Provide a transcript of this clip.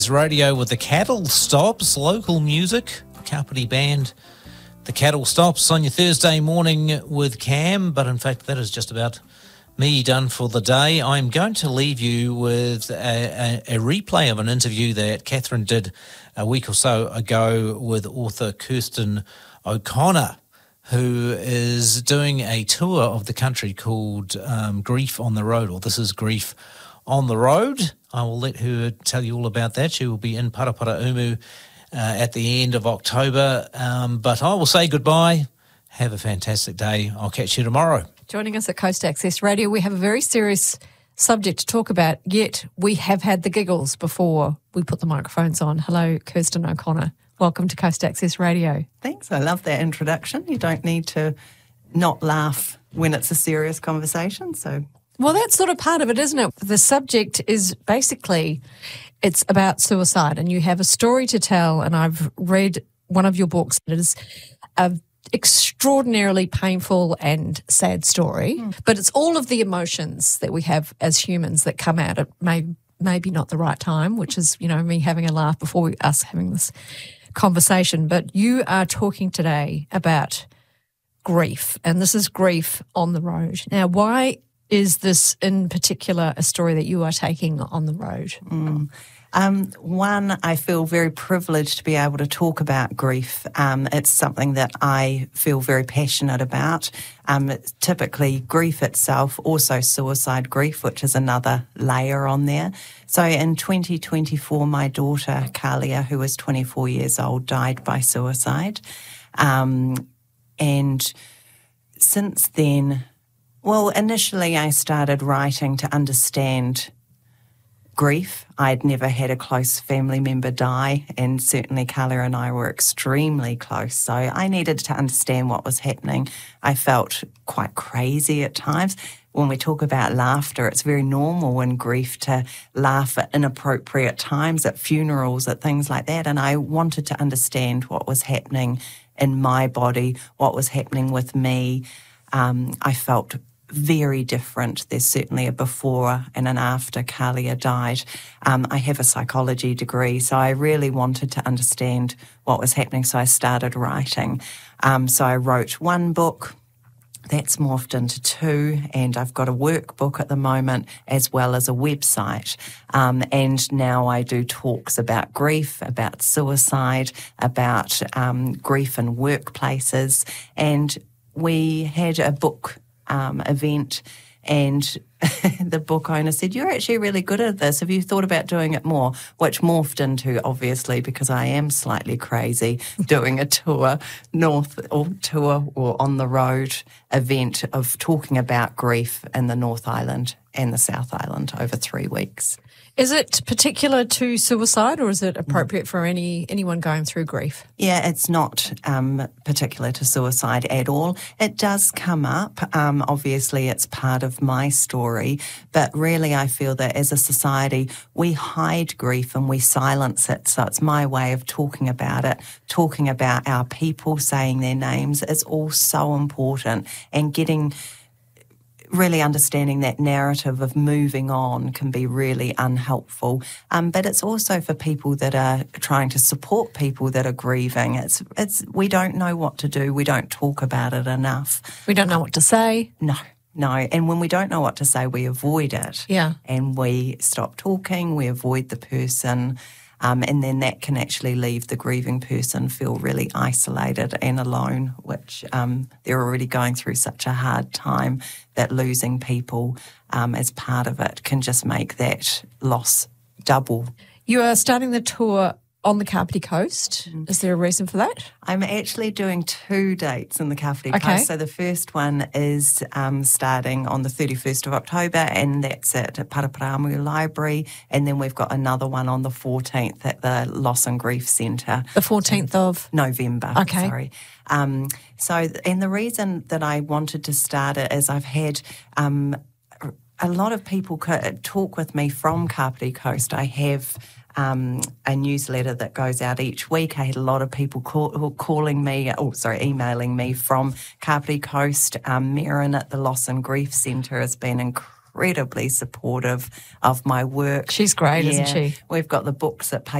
Radio with the Cattle Stops, local music, Kapiti band. The Cattle Stops on your Thursday morning with Cam, but in fact that is just about me done for the day. I'm going to leave you with a replay of an interview that Catherine did a week or so ago with author Kirsten O'Connor, who is doing a tour of the country called Grief on the Road, or This is Grief on the Road. I will let her tell you all about that. She will be in Paraparaumu at the end of October. But I will say goodbye. Have a fantastic day. I'll catch you tomorrow. Joining us at Coast Access Radio, we have a very serious subject to talk about, yet we have had the giggles before we put the microphones on. Hello, Kirsten O'Connor. Welcome to Coast Access Radio. Thanks. I love that introduction. You don't need to not laugh when it's a serious conversation, so... Well, that's sort of part of it, isn't it? The subject is basically, it's about suicide, and you have a story to tell, and I've read one of your books. It is an extraordinarily painful and sad story, but it's all of the emotions that we have as humans that come out at maybe not the right time, which is, you know, me having a laugh before us having this conversation. But you are talking today about grief, and this is grief on the road. Now, why is this in particular a story that you are taking on the road? One, I feel very privileged to be able to talk about grief. It's something that I feel very passionate about. Typically grief itself, also suicide grief, which is another layer on there. So in 2024, my daughter, Kalia, who was 24 years old, died by suicide. And since then... Well, initially I started writing to understand grief. I'd never had a close family member die, and certainly Carla and I were extremely close, so I needed to understand what was happening. I felt quite crazy at times. When we talk about laughter, it's very normal in grief to laugh at inappropriate times, at funerals, at things like that, and I wanted to understand what was happening in my body, what was happening with me. I felt very different. There's certainly a before and an after Kalia died. I have a psychology degree, so I really wanted to understand what was happening, so I started writing. So I wrote one book, that's morphed into two, and I've got a workbook at the moment as well as a website. And now I do talks about grief, about suicide, about grief in workplaces. And we had a book event, and the book owner said, "You're actually really good at this. Have you thought about doing it more?" Which morphed into, obviously, because I am slightly crazy, doing a tour or on the road event of talking about grief in the North Island and the South Island over 3 weeks. Is it particular to suicide, or is it appropriate for anyone going through grief? Yeah, it's not particular to suicide at all. It does come up. Obviously, it's part of my story, but really I feel that as a society, we hide grief and we silence it. So it's my way of talking about it, talking about our people, saying their names is all so important, and really understanding that narrative of moving on can be really unhelpful. But it's also for people that are trying to support people that are grieving. It's we don't know what to do. We don't talk about it enough. We don't know what to say. No. And when we don't know what to say, we avoid it. Yeah. And we stop talking, we avoid the person. And then that can actually leave the grieving person feel really isolated and alone, which they're already going through such a hard time that losing people as part of it can just make that loss double. You are starting the tour on the Kapiti Coast. Is there a reason for that? I'm actually doing 2 dates in the Kapiti Coast. So the first one is starting on the 31st of October, and that's at Paraparaumu Library. And then we've got another one on the 14th at the Loss and Grief Centre. The 14th of? November. Okay. Sorry. And the reason that I wanted to start it is I've had a lot of people talk with me from Kapiti Coast. I have a newsletter that goes out each week. I had a lot of people emailing me from Kapiti Coast. Merrin at the Loss and Grief Centre has been incredible incredibly supportive of my work. She's great, isn't she? We've got the books at